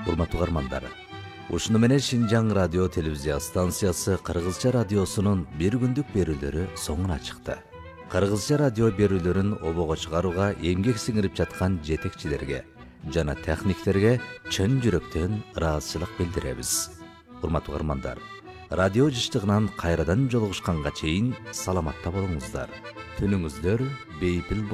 Урматтуу угармандар, ушуну менен Шинжаң радио телевизия станциясы Кыргызча радиосунун бир күндүк берүүлөрү соңуна чыкты. Кыргызча радио берүүлөрүн обого чыгарууга эмгек сиңирип жаткан жетекчилерге жана техниктерге чын жүрөктөн ыраазычылык билдиребиз. Урматтуу угармандар, радио жыштыгынан кайрадан жолугушканга чейин саламатта болуңуздар. Түнүңүздөр бейпил